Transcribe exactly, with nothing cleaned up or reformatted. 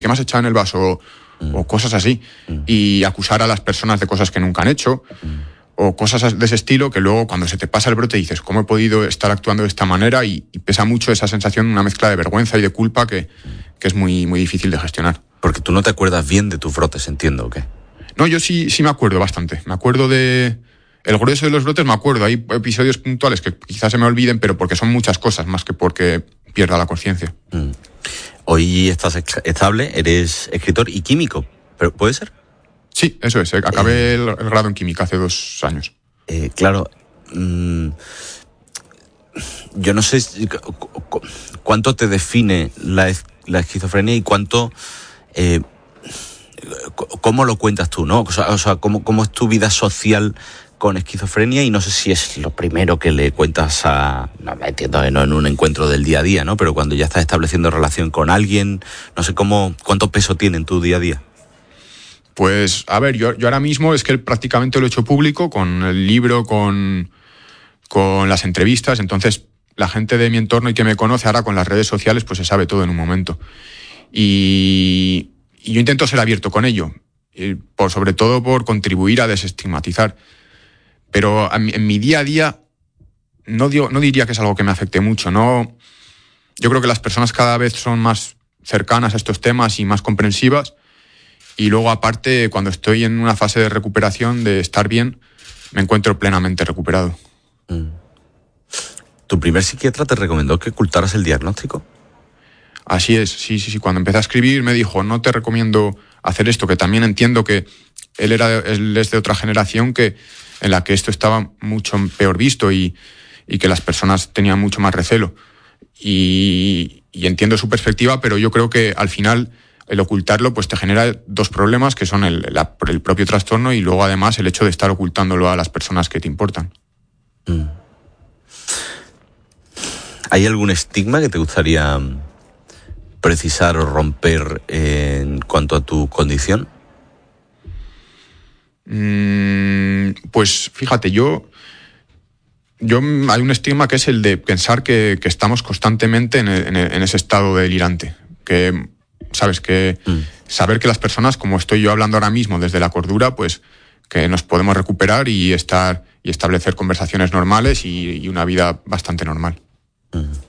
¿qué me has echado en el vaso? Mm. O cosas así. Mm. Y acusar a las personas de cosas que nunca han hecho. Mm. O cosas de ese estilo que luego cuando se te pasa el brote dices, ¿cómo he podido estar actuando de esta manera? Y, y pesa mucho esa sensación, una mezcla de vergüenza y de culpa que, que es muy, muy difícil de gestionar. Porque tú no te acuerdas bien de tus brotes, entiendo, ¿o qué? No, yo sí, sí me acuerdo bastante. Me acuerdo de... El grueso de los brotes me acuerdo. Hay episodios puntuales que quizás se me olviden, pero porque son muchas cosas, más que porque pierda la conciencia. Mm. Hoy estás estable, eres escritor y químico, ¿pero puede ser? Sí, eso es. Acabé eh, el, el grado en química hace dos años. Eh, claro. Mmm, yo no sé cuánto te define la, la esquizofrenia y cuánto... Eh, ¿Cómo lo cuentas tú, no? O sea, o sea ¿cómo, ¿cómo es tu vida social con esquizofrenia? Y no sé si es lo primero que le cuentas a... No, me entiendo, no en un encuentro del día a día, ¿no? Pero cuando ya estás estableciendo relación con alguien, no sé cómo... ¿Cuánto peso tiene en tu día a día? Pues, a ver, yo, yo ahora mismo es que prácticamente lo he hecho público con el libro, con, con las entrevistas. Entonces, la gente de mi entorno y que me conoce ahora con las redes sociales, pues se sabe todo en un momento. Y... Y yo intento ser abierto con ello, por, sobre todo por contribuir a desestigmatizar. Pero en mi día a día no, digo, no diría que es algo que me afecte mucho. No, yo creo que las personas cada vez son más cercanas a estos temas y más comprensivas. Y luego, aparte, cuando estoy en una fase de recuperación, de estar bien, me encuentro plenamente recuperado. Mm. ¿Tu primer psiquiatra te recomendó que ocultaras el diagnóstico? Así es, sí, sí, sí. Cuando empecé a escribir me dijo, no te recomiendo hacer esto, que también entiendo que él, era, él es de otra generación que, en la que esto estaba mucho peor visto y, y que las personas tenían mucho más recelo. Y, y entiendo su perspectiva, pero yo creo que al final el ocultarlo pues te genera dos problemas, que son el, la, el propio trastorno y luego además el hecho de estar ocultándolo a las personas que te importan. Mm. ¿Hay algún estigma que te gustaría precisar o romper en cuanto a tu condición? Mm, pues fíjate, yo, yo hay un estigma que es el de pensar que, que estamos constantemente en, en, en ese estado delirante. Que, sabes, que mm. saber que las personas, como estoy yo hablando ahora mismo desde la cordura, pues que nos podemos recuperar y estar y establecer conversaciones normales y, y una vida bastante normal. Mm.